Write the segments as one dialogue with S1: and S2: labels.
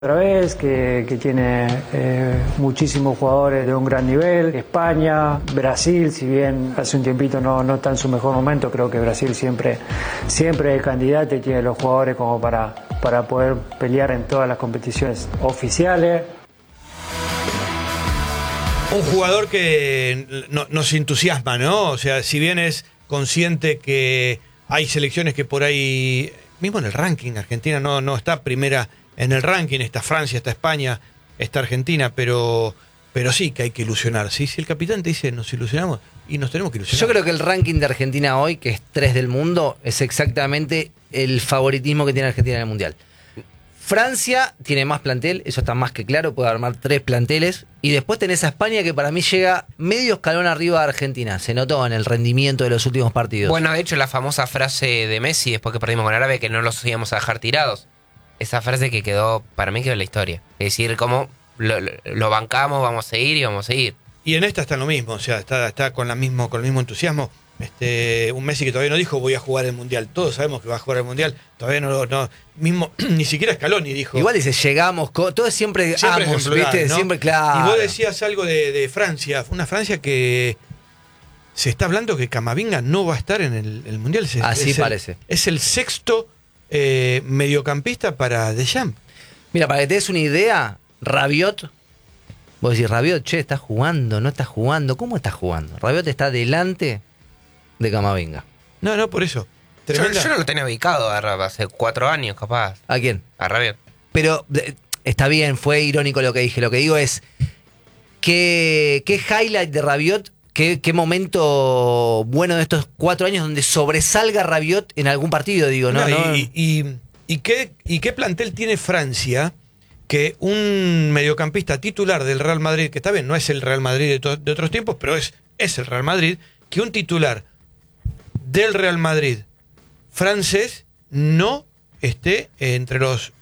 S1: Otra vez, que tiene muchísimos jugadores de un gran nivel. España, Brasil, si bien hace un tiempito no está en su mejor momento, creo que Brasil siempre es candidato y tiene los jugadores como para poder pelear en todas las competiciones oficiales.
S2: Un jugador que nos entusiasma, ¿no? O sea, si bien es consciente que hay selecciones que por ahí, mismo en el ranking, Argentina no está primera en el ranking, está Francia, está España, está Argentina, pero sí que hay que ilusionar. Si el capitán te dice nos ilusionamos, y nos tenemos que ilusionar.
S3: Yo creo que el ranking de Argentina hoy, que es 3 del mundo, es exactamente el favoritismo que tiene Argentina en el Mundial. Francia tiene más plantel, eso está más que claro, puede armar 3 planteles. Y después tenés a España, que para mí llega medio escalón arriba de Argentina. Se notó en el rendimiento de los últimos partidos.
S4: Bueno, de hecho, la famosa frase de Messi, después que perdimos con Arabia, que no los íbamos a dejar tirados. Esa frase que quedó, para mí quedó en la historia. Es decir, como lo bancamos, vamos a seguir y vamos a seguir.
S2: Y en esta está lo mismo, o sea, está con el mismo entusiasmo. Un Messi que todavía no dijo voy a jugar el Mundial. Todos sabemos que va a jugar el Mundial. Todavía no mismo, ni siquiera Scaloni dijo.
S3: Igual dice, llegamos, todo es siempre ambos, ¿viste?
S2: ¿No?
S3: Siempre claro.
S2: Y vos decías algo de Francia. Una Francia que se está hablando que Camavinga no va a estar en el Mundial.
S3: Así parece.
S2: Es el sexto mediocampista para Deschamps.
S3: Mira, para que te des una idea, Rabiot, vos decís, Rabiot, ¿está jugando? ¿No está jugando? ¿Cómo está jugando? Rabiot está delante de Camavinga.
S2: No, por eso.
S4: Yo no lo tenía ubicado hace 4 años, capaz.
S3: ¿A quién?
S4: A Rabiot.
S3: Pero está bien, fue irónico lo que dije. Lo que digo es, ¿qué highlight de Rabiot? ¿Qué momento bueno de estos 4 años donde sobresalga Rabiot en algún partido? Digo, ¿no?
S2: ¿Y qué plantel tiene Francia que un mediocampista titular del Real Madrid, que está bien, no es el Real Madrid de otros tiempos, pero es el Real Madrid, que un titular del Real Madrid francés no esté entre los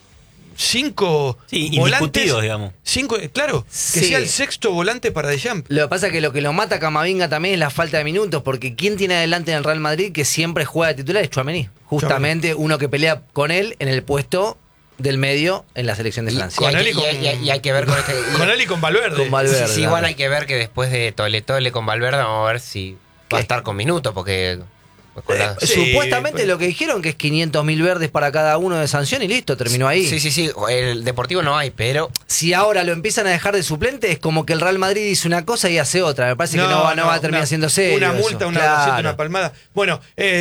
S2: 5 volantes,
S5: digamos.
S2: 5, claro, que sea el sexto volante para Deschamps.
S3: Lo que pasa es que lo que lo mata a Camavinga también es la falta de minutos, porque ¿quién tiene adelante en el Real Madrid que siempre juega de titular? Es Tchouaméni. Justamente uno que pelea con él en el puesto del medio en la selección de Francia.
S4: Y hay que ver con este.
S2: Con él y con Valverde.
S3: Con Valverde.
S4: Sí, igual hay que ver que después de Tole con Valverde, vamos a ver si va a estar con minutos, porque.
S3: Supuestamente lo que dijeron que es 500.000 verdes para cada uno de sanción y listo, terminó ahí.
S4: Sí. El Deportivo no hay, pero.
S3: Si ahora lo empiezan a dejar de suplente, es como que el Real Madrid dice una cosa y hace otra. Me parece que no va a terminar siendo serio.
S2: Una multa, una palmada. Bueno,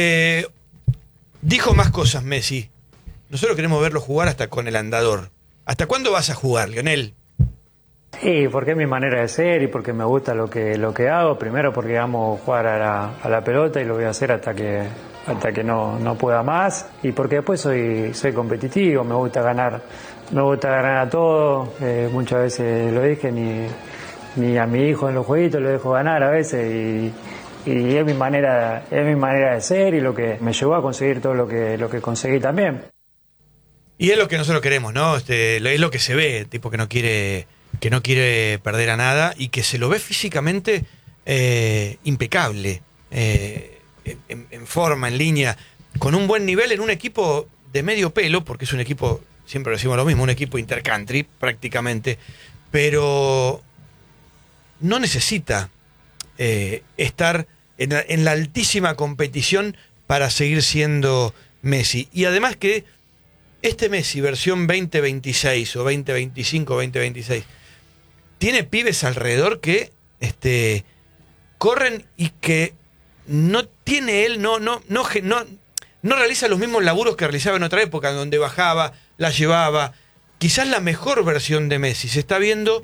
S2: dijo más cosas Messi. Nosotros queremos verlo jugar hasta con el andador. ¿Hasta cuándo vas a jugar, Lionel?
S1: Sí, porque es mi manera de ser y porque me gusta lo que hago. Primero porque amo jugar a la pelota y lo voy a hacer hasta que no pueda más. Y porque después soy competitivo, me gusta ganar a todo. Muchas veces lo dije, ni a mi hijo en los jueguitos lo dejo ganar a veces y es mi manera de ser y lo que me llevó a conseguir todo lo que conseguí también.
S2: Y es lo que nosotros queremos, ¿no? Es lo que se ve, tipo que no quiere perder a nada y que se lo ve físicamente impecable, en forma, en línea, con un buen nivel en un equipo de medio pelo, porque es un equipo, siempre decimos lo mismo, un equipo intercountry prácticamente, pero no necesita estar en la altísima competición para seguir siendo Messi. Y además que este Messi versión 2026 o 2025, 2026 tiene pibes alrededor que corren y que no tiene él, no realiza los mismos laburos que realizaba en otra época, donde bajaba, la llevaba. Quizás la mejor versión de Messi se está viendo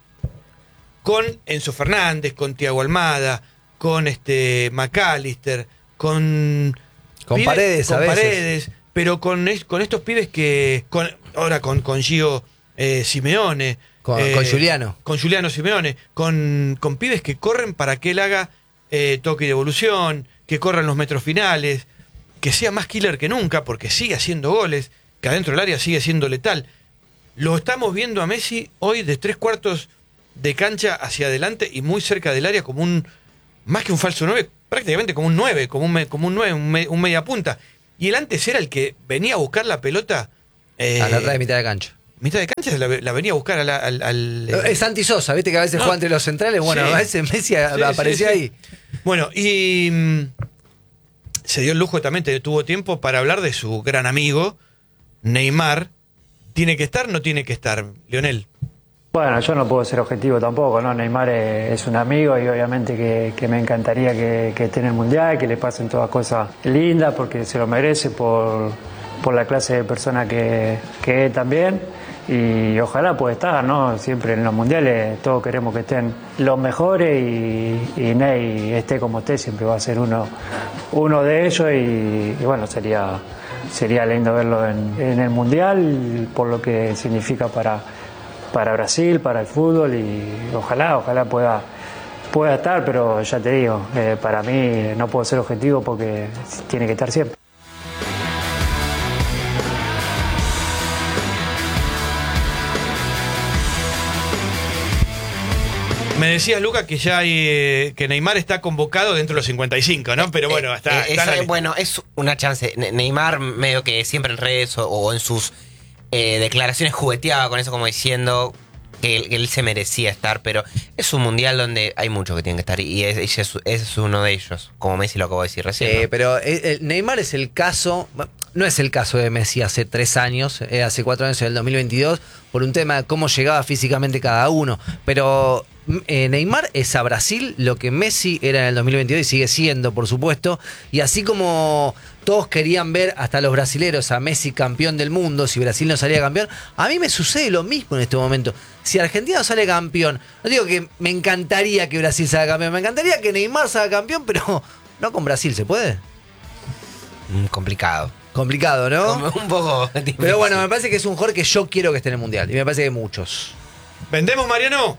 S2: con Enzo Fernández, con Thiago Almada, con McAllister, con Paredes, pero con estos pibes que ahora con Gio Simeone,
S3: con Giuliano.
S2: Con Giuliano Simeone, con pibes que corren para que él haga toque y devolución, que corran los metros finales, que sea más killer que nunca, porque sigue haciendo goles, que adentro del área sigue siendo letal. Lo estamos viendo a Messi hoy de 3/4 de cancha hacia adelante y muy cerca del área como más que un falso 9, prácticamente como un 9, un media punta. Y él antes era el que venía a buscar la pelota
S3: a la otra de mitad de cancha.
S2: mitad de cancha la venía a buscar al
S3: Es Santi Sosa, viste que a veces juega entre los centrales. Bueno,
S2: Sí.
S3: a veces Messi aparecía ahí.
S2: Bueno, y se dio el lujo también, tuvo tiempo para hablar de su gran amigo, Neymar. ¿Tiene que estar? ¿No tiene que estar, Lionel?
S1: Bueno, yo no puedo ser objetivo tampoco, ¿no? Neymar es un amigo y obviamente que me encantaría que esté en el Mundial, que le pasen todas cosas lindas porque se lo merece por la clase de persona que es también. Y ojalá pueda estar, ¿no? Siempre en los Mundiales todos queremos que estén los mejores y Ney esté como esté, siempre va a ser uno de ellos y bueno, sería lindo verlo en el Mundial por lo que significa para Brasil, para el fútbol y ojalá pueda estar, pero ya te digo, para mí no puedo ser objetivo porque tiene que estar siempre.
S2: Me decías, Luca, que ya hay, que Neymar está convocado dentro de los 55, ¿no? Pero bueno, está
S4: bueno, es una chance. Neymar medio que siempre en redes o en sus declaraciones jugueteaba con eso, como diciendo que él se merecía estar, pero es un mundial donde hay muchos que tienen que estar y ese es uno de ellos, como Messi lo acabo de decir recién, ¿no?
S3: Pero Neymar es el caso, no es el caso de Messi hace 3 años, hace 4 años en el 2022, por un tema de cómo llegaba físicamente cada uno, pero Neymar es a Brasil lo que Messi era en el 2022 y sigue siendo, por supuesto, y así como todos querían ver hasta los brasileros a Messi campeón del mundo, si Brasil no salía campeón, a mí me sucede lo mismo en este momento. Si Argentina no sale campeón, no digo que me encantaría que Brasil salga campeón, me encantaría que Neymar salga campeón, pero no con Brasil, ¿se puede?
S4: Complicado.
S3: Complicado, ¿no?
S4: Un poco difícil.
S3: Pero bueno, me parece que es un jugador que yo quiero que esté en el Mundial, y me parece que muchos.
S2: ¿Vendemos, Mariano?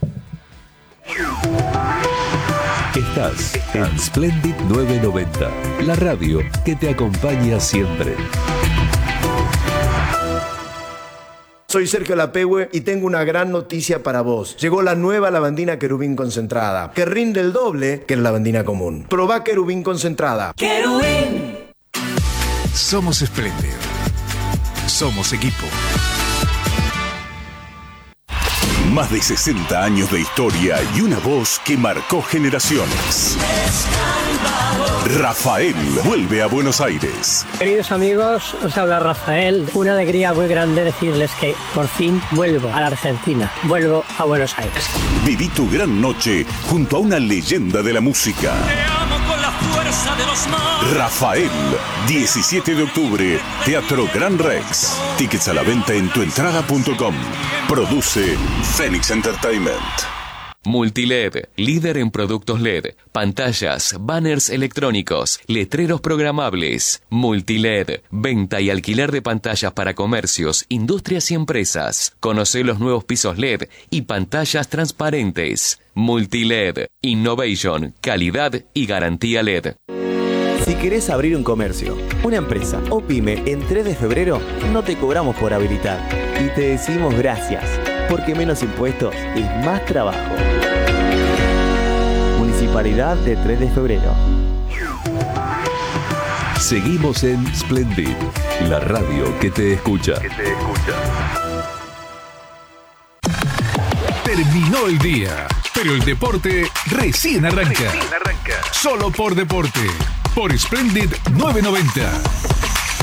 S5: Estás en Splendid 990, la radio que te acompaña siempre.
S6: Soy Sergio Lapehue y tengo una gran noticia para vos. Llegó la nueva lavandina Querubín concentrada, que rinde el doble que la lavandina común. Probá Querubín concentrada.
S7: Querubín.
S5: Somos Splendid. Somos equipo.
S8: Más de 60 años de historia y una voz que marcó generaciones. Rafael vuelve a Buenos Aires.
S9: Queridos amigos, os habla Rafael. Una alegría muy grande decirles que por fin vuelvo a la Argentina. Vuelvo a Buenos Aires.
S8: Viví tu gran noche junto a una leyenda de la música.
S7: Te amo con la fuerza de los mares.
S8: Rafael, 17 de octubre, Teatro Gran Rex. Tickets a la venta en tuentrada.com. Produce Phoenix Entertainment.
S10: Multiled, líder en productos LED, pantallas, banners electrónicos, letreros programables. Multiled, venta y alquiler de pantallas para comercios, industrias y empresas. Conoce los nuevos pisos LED y pantallas transparentes. Multiled, innovation, calidad y garantía LED.
S11: Si querés abrir un comercio, una empresa o pyme en 3 de febrero, no te cobramos por habilitar y te decimos gracias, porque menos impuestos es más trabajo. Municipalidad de 3 de febrero.
S5: Seguimos en Splendid, la radio que te escucha. Terminó el día, pero el deporte recién arranca. Solo por deporte, por Splendid 990.